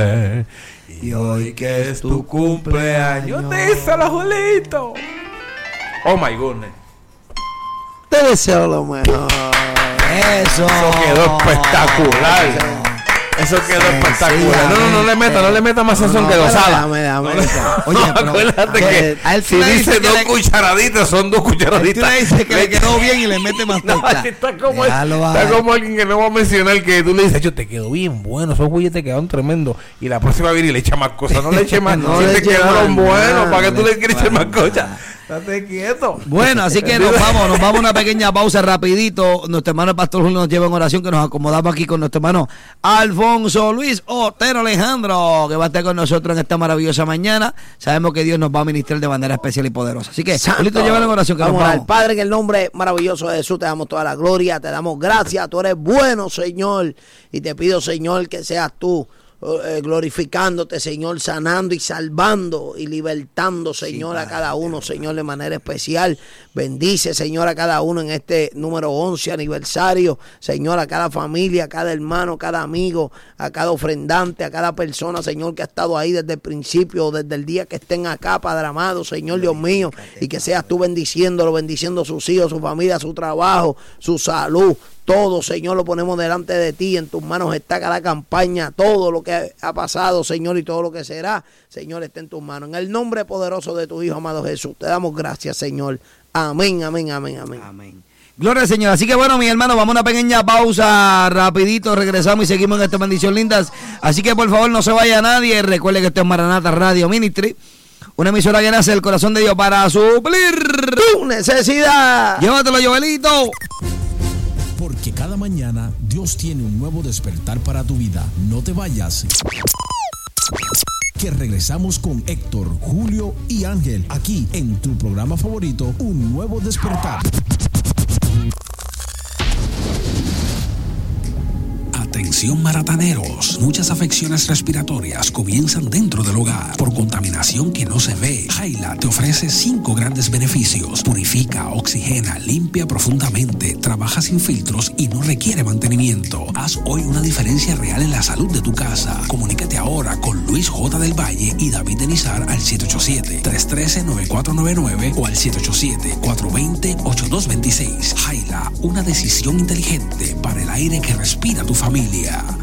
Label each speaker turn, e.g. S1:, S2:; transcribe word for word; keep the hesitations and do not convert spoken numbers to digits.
S1: Y hoy que es tu cumpleaños, díselo, Julito. Oh my goodness.
S2: Te deseo lo mejor.
S1: Eso. Eso quedó espectacular. Eso quedó sí, espectacular. Sí, no, no, no le meta, no le meta más sazón no, no, que dosada. Dame, dame, dame. Oye, no, pero acuérdate que, que si dice dos le, cucharaditas, son dos cucharaditas.
S2: Tú le dices que le quedó bien y le mete más
S1: no, está como, está como alguien que no va a mencionar que tú le dices, yo te quedó bien bueno, esos güeyes te quedaron tremendos. Y la próxima viene y le echa más cosas. No le eche más, no, si le te quedaron buenos, ¿para que tú le quieres echar más cosas? Estate quieto.
S2: Bueno, así que nos vamos, nos vamos a una pequeña pausa rapidito. Nuestro hermano el Pastor Julio nos lleva en oración, que nos acomodamos aquí con nuestro hermano Alfonso Luis Otero Alejandro, que va a estar con nosotros en esta maravillosa mañana. Sabemos que Dios nos va a ministrar de manera especial y poderosa. Así que, Julito, llévalo en oración, que vamos, nos vamos.
S3: Al Padre, en el nombre maravilloso de Jesús, te damos toda la gloria, te damos gracias. Tú eres bueno, Señor, y te pido, Señor, que seas tú Eh, glorificándote, Señor, sanando y salvando y libertando, Señor, sí, a cada uno, Señor, de manera especial. Bendice, Señor, a cada uno en este número once aniversario, Señor, a cada familia, a cada hermano, a cada amigo, a cada ofrendante, a cada persona, Señor, que ha estado ahí desde el principio, desde el día que estén acá, Padre amado, Señor, Dios mío, y que seas tú bendiciéndolo, bendiciendo a sus hijos, su familia, su trabajo, su salud. Todo, Señor, lo ponemos delante de ti. En tus manos está cada campaña. Todo lo que ha pasado, Señor, y todo lo que será, Señor, está en tus manos. En el nombre poderoso de tu Hijo, amado Jesús, te damos gracias, Señor. Amén, amén, amén, amén.
S2: Amén. Gloria al Señor. Así que bueno, mi hermano, vamos a una pequeña pausa. Rapidito, regresamos y seguimos en esta bendición lindas. Así que por favor, no se vaya nadie. Recuerde que esto es Maranata Radio Ministry, una emisora que nace del corazón de Dios para suplir
S3: tu necesidad.
S2: Llévatelo, Joelito.
S4: Porque cada mañana Dios tiene un nuevo despertar para tu vida. No te vayas, que regresamos con Héctor, Julio y Ángel, aquí en tu programa favorito, Un Nuevo Despertar. Atención marataneros, muchas afecciones respiratorias comienzan dentro del hogar por contaminación que no se ve. Jaila te ofrece cinco grandes beneficios: purifica, oxigena, limpia profundamente, trabaja sin filtros y no requiere mantenimiento. Haz hoy una diferencia real en la salud de tu casa. Comunícate ahora con Luis J. del Valle y David Denizar al siete ocho siete, tres uno tres, nueve cuatro nueve nueve o al siete ocho siete, cuatro dos cero, ocho dos dos seis. Jaila, una decisión inteligente para el aire que respira tu familia.